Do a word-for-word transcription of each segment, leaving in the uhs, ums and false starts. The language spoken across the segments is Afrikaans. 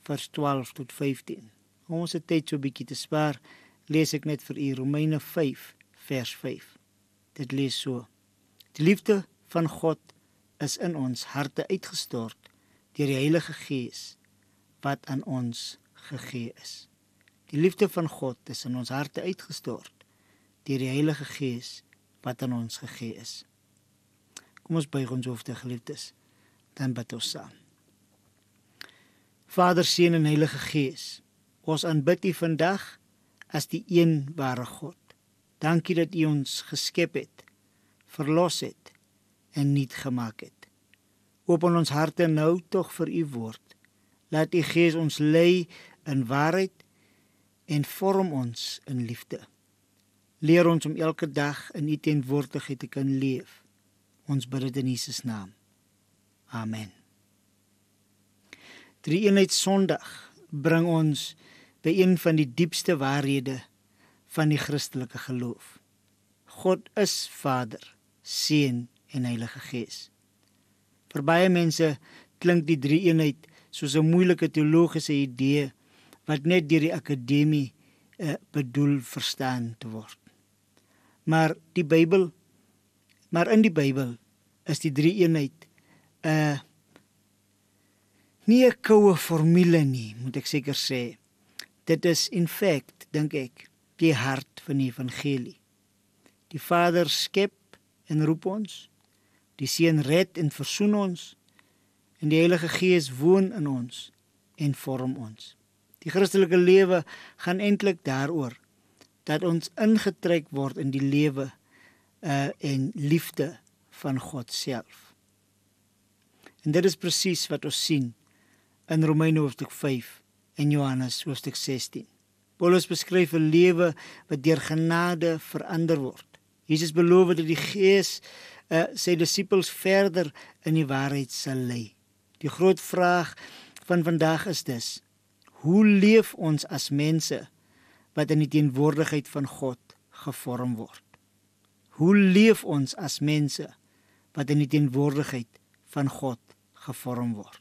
vers twaalf tot vyftien. Om ons tyd so 'n bietjie te spaar, lees ek net vir u Romeine vyf vers vyf. Dit lees so: Die liefde van God is in ons harte uitgestort deur die Heilige Gees wat aan ons gegee is. Die liefde van God is in ons harte uitgestort deur die Heilige Gees wat aan ons gegee is. Kom ons buig ons hoofde, geliefdes, dan bid ons saam. Vader, Seun en Heilige Gees, ons aanbid U vandag as die een ware God. Dankie dat U ons geskep het, verlos het en nuut gemaak het. Open ons harte nou tog vir U woord. Laat U Gees ons lei in waarheid en vorm ons in liefde. Leer ons om elke dag in U teenwoordigheid te kan leef. Ons bid dit in Jesus naam. Amen. Drie-eenheid Sondag bring ons by een van die diepste waarhede van die Christelike geloof. God is Vader, Seun en Heilige Gees. Vir baie mense klink die drie-eenheid soos 'n moeilike teologiese idee wat net deur die akademie uh, bedoel verstaan te word. Maar die Bybel, maar in die Bybel is die drie-eenheid 'n uh, nie 'n koue formule nie, moet ek seker sê. Dit is in feite, dink ek, die hart van die evangelie. Die Vader skep en roep ons, die Seun red en versoen ons, en die Heilige Gees woon in ons en vorm ons. Die Christelike lewe gaan eintlik daaroor dat ons ingetrek word in die lewe uh, en liefde van God self. En dit is presies wat ons sien in Romeine hoofstuk vyf en Johannes hoofstuk sestien. Paulus beskryf 'n lewe wat deur genade verander word. Jesus beloof dat die Gees uh, sy disippels verder in die waarheid sal lei. Die groot vraag van vandag is dus: hoe leef ons as mense wat in die teenwoordigheid van God gevorm word? Hoe leef ons as mense wat in die teenwoordigheid van God gevorm word?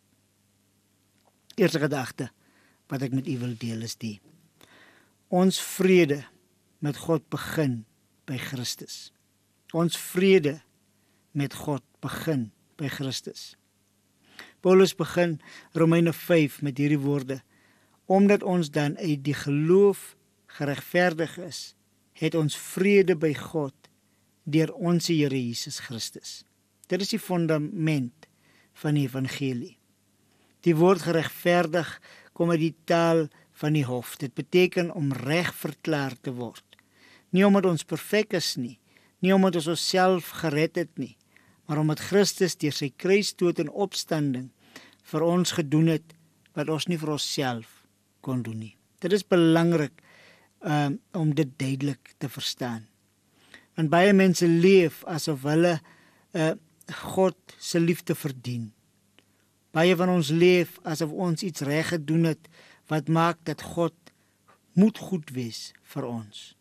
Eerste gedagte wat ek met u wil deel is die: ons vrede met God begin by Christus. Ons vrede met God begin by Christus. Paulus begin Romeine vyf met hierdie woorde: omdat ons dan uit die geloof geregverdig is, het ons vrede by God deur ons Here Jesus Christus. Dit is die fundament van die evangelie. Die woord geregverdig kom uit die taal van die hof. Dit beteken om reg verklaar te word. Nie omdat ons perfek is nie, nie omdat ons onsself gered het nie, maar omdat Christus deur sy kruisdood en opstanding vir ons gedoen het wat ons nie vir onsself kon doen nie. Dit is belangrik um, om dit duidelik te verstaan. Want baie mense leef asof hulle uh, God se liefde verdien. Baie van ons leef asof ons iets reg gedoen het wat maak dat God moet goed wees vir ons.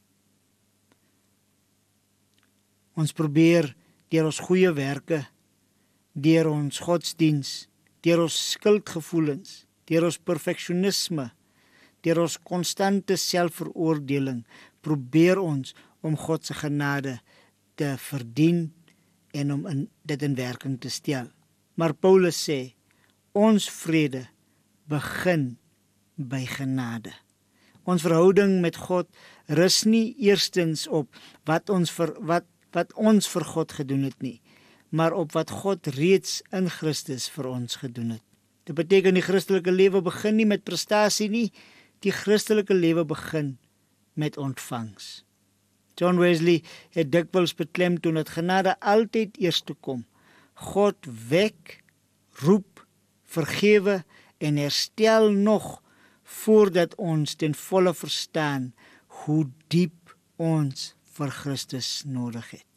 Ons probeer deur ons goeie werke, deur ons godsdiens, deur ons skuldgevoelens, deur ons perfeksionisme, deur ons konstante selfveroordeling, probeer ons om God se genade te verdien en om in, dit in werking te stel. Maar Paulus sê, ons vrede begin by genade. Ons verhouding met God rus nie eerstens op wat ons vir wat wat ons vir God gedoen het nie, maar op wat God reeds in Christus vir ons gedoen het. Dit beteken die Christelike lewe begin nie met prestasie nie, die Christelike lewe begin met ontvangs. John Wesley het dikwels beklemtoon dat genade altyd eers toe kom. God wek, roep, vergewe en herstel nog voordat ons ten volle verstaan hoe diep ons vir Christus nodig het.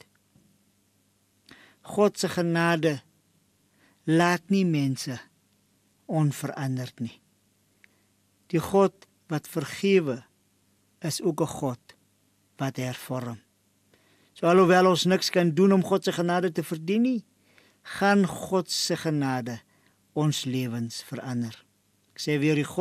God se genade laat nie mense onveranderd nie. Die God wat vergewe is ook 'n God wat hervorm. So alhoewel ons niks kan doen om God se genade te verdien nie, gaan God se genade ons lewens verander. Ek sê weer, die God